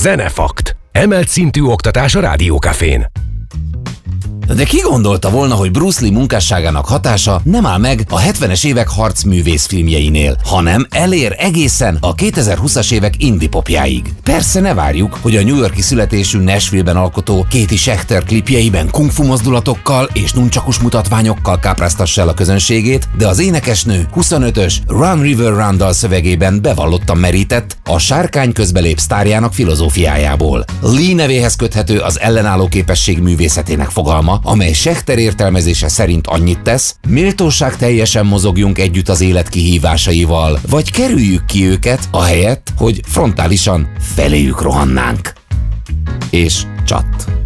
Zenefakt. Emelt szintű oktatás a Rádiókafén. De ki gondolta volna, hogy Bruce Lee munkásságának hatása nem áll meg a 70-es évek harcművész filmjeinél, hanem elér egészen a 2020-as évek indie popjáig. Persze ne várjuk, hogy a New York-i születésű Nashville-ben alkotó Katie Schechter klipjeiben kungfu mozdulatokkal és nuncsakus mutatványokkal kápráztassa el a közönségét, de az énekesnő 25-ös Run River Run dal szövegében bevallottan merített a sárkány közbelép sztárjának filozófiájából. Lee nevéhez köthető az ellenálló képesség művészetének fogalma, amely Schechter értelmezése szerint annyit tesz: méltóság teljesen mozogjunk együtt az élet kihívásaival, vagy kerüljük ki őket, ahelyett, hogy frontálisan feléjük rohannánk. És csatt.